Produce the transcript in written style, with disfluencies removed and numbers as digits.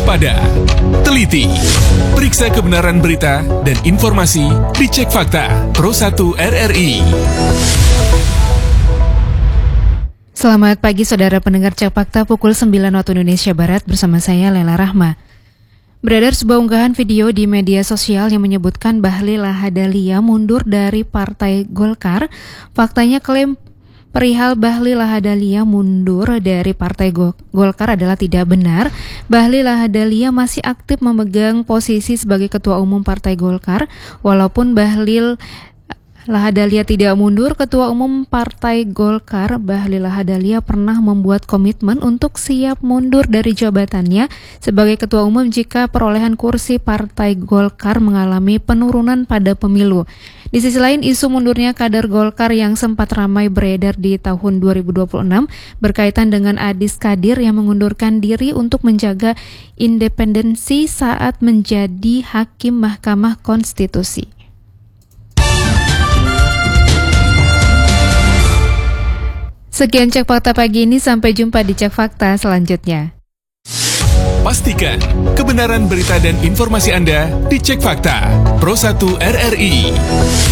waspada, teliti, periksa kebenaran berita dan informasi di Cek Fakta Pro 1 RRI. Selamat pagi saudara pendengar Cek Fakta pukul 9 waktu Indonesia Barat bersama saya Lela Rahma. Beredar sebuah unggahan video di media sosial yang menyebutkan Bahlil Lahadalia mundur dari Partai Golkar. Faktanya klaim perihal Bahlil Lahadalia mundur dari Partai Golkar adalah tidak benar. Bahlil Lahadalia masih aktif memegang posisi sebagai Ketua Umum Partai Golkar. Walaupun Bahlil Lahadalia tidak mundur, Ketua Umum Partai Golkar Bahlil Lahadalia pernah membuat komitmen untuk siap mundur dari jabatannya sebagai Ketua Umum jika perolehan kursi Partai Golkar mengalami penurunan pada pemilu. Di sisi lain, isu mundurnya kader Golkar yang sempat ramai beredar di tahun 2026 berkaitan dengan Adis Kadir yang mengundurkan diri untuk menjaga independensi saat menjadi Hakim Mahkamah Konstitusi. Sekian Cek Fakta pagi ini, sampai jumpa di Cek Fakta selanjutnya. Pastikan kebenaran berita dan informasi Anda di Cek Fakta Pro 1 RRI.